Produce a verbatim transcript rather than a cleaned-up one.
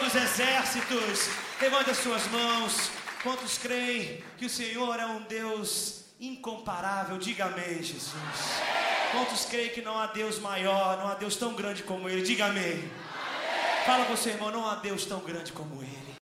dos exércitos, levante as suas mãos. Quantos creem que o Senhor é um Deus incomparável? Diga amém, Jesus. Quantos creem que não há Deus maior, não há Deus tão grande como Ele? Diga amém. Fala com o seu irmão, não há Deus tão grande como Ele.